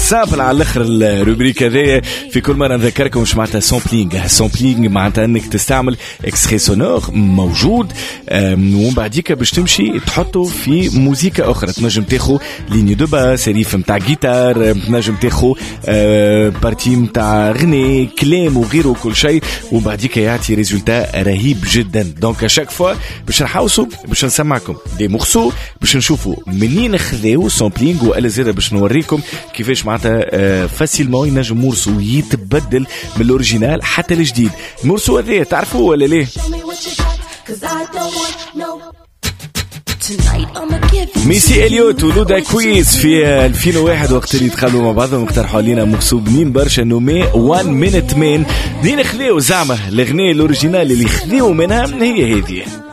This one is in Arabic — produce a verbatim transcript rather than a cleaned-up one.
سامبل على الاخر الروبريك هذايا. في كل مره نذكركم مش معناتها سامبلينغ سامبلينغ معناتها انك تستعمل اكستري سونور موجود ومن بعديك باش تمشي تحطه في موسيقى اخرى. تنجم تاخو ليني دو باس ريف نتاع جيتار, تنجم تاخو بارتي نتاع غني كلام وغيره كل شيء, وبعديك يعطي ريزولتا رهيب جدا. دونك اشاك فوا باش نحاوسوا باش نسمعكم دي مورسو باش نشوفوا منين خذاو سامبلينغ, والا زيد باش نوريكم كيفاش معناتها فاسيلمون ينجم مورسو يتبدل من الاوريجينال حتى الجديد. المورسو هذا تعرفوه ولا ليه؟ ميسي إليوت ولودا كويس في ألفين وواحد وقت اللي تخلوا مع بعضهم اقترحوا علينا مورسو بنين برشا نومي وان مينت مان. دين خذيو زعمه الاغنيه الاوريجينال اللي خذيو منها هي هذه.